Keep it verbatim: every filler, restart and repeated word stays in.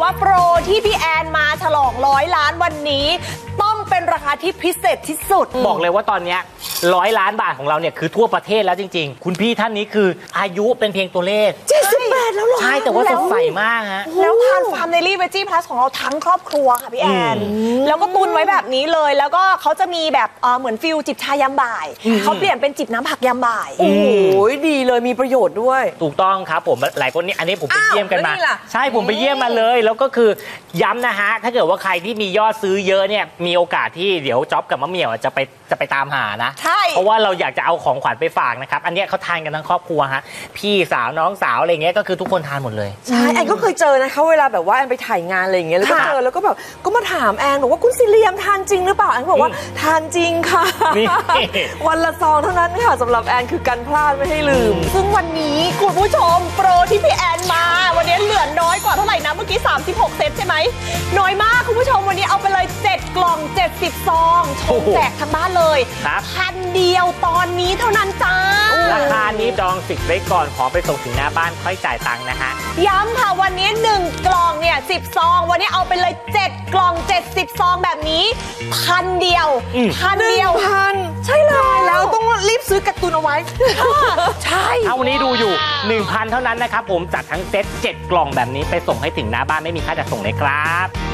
ว่าโปรที่พี่แอนมาฉลองร้อยล้านวันนี้ต้องเป็นราคาที่พิเศษที่สุดบอกเลยว่าตอนนี้ร้อยล้านบาทของเราเนี่ยคือทั่วประเทศแล้วจริงๆคุณพี่ท่านนี้คืออายุเป็นเพียงตัวเลขเจ็ดสิบแปดแล้วหรอใช่แต่ว่าสดใสมากฮะแล้วทานฟาร์มเดลี่เวจี้พลัสของเราทั้งครอบครัวค่ะพี่แอนแล้วก็ตุนไว้แบบนี้เลยแล้วก็เขาจะมีแบบเหมือนฟิลจิบชายามบ่ายเขาเปลี่ยนเป็นจิบน้ำผักยามบ่ายโอ้โหดีเลยมีประโยชน์ด้วยถูกต้องครับผมหลายคนนี่อันนี้ผมไปเยี่ยมกันมาใช่ผมไปเยี่ยมมาเลยแล้วก็คือย้ำนะฮะถ้าเกิดว่าใครที่มียอดซื้อเยอะเนี่ยมีโอกาสที่เดี๋ยวจ๊อบกับมะเหมี่ยวจะไปจะไปตามหานะใช่เพราะว่าเราอยากจะเอาของขวัญไปฝากนะครับอันนี้เขาทานกันทั้งครอบครัวฮะพี่สาวน้องสาวอะไรเงี้ยก็คือทุกคนทานหมดเลยใช่แอนก็เคยเจอนะคะเวลาแบบว่าแอนไปถ่ายงานอะไรอย่างเงี้ยแล้วก็เจอแล้วก็แบบก็มาถามแอนบอกว่าคุณซิเลียมทานจริงหรือเปล่าแอนบอกว่าทานจริงค่ะวันละซองเท่านั้นค่ะสำหรับแอนคือกันพลาดไม่ให้ลืมซึ่งวันนี้คุณผู้ชมโปรที่พี่แอนมาวันนี้เหลือน้อยกว่าเท่าไหร่นะเมื่อกี้สามสิบหกเซตใช่ไหมน้อยมากคุณผู้ชมวันนี้เอาไปเลยเจ็ดกล่องเจ็ดสิบซองชงแจกทั้งบ้านเลยพันเดียวตอนนี้เท่านั้นจ้าราคานี้จองสิทธิ์ไว้ก่อนขอไปส่งถึงหน้าบ้านค่อยจ่ายตังค์นะฮะย้ำค่ะวันนี้หนึ่งกล่องเนี่ยสิบซองวันนี้เอาไปเลยเจ็ดกล่องเจ็ดสิบซองแบบนี้พันเดียวพันเดียวพันใช่เลยแล้วต้องรีบซื้อกักตุนเอาไว้ใช่ถ้าวันนี้ดูอยู่ หนึ่งพัน เท่านั้นนะครับผมจัดทั้งเซ็ตเจ็ดกล่องแบบนี้ไปส่งให้ถึงหน้าบ้านไม่มีค่าจัดส่งเลยครับ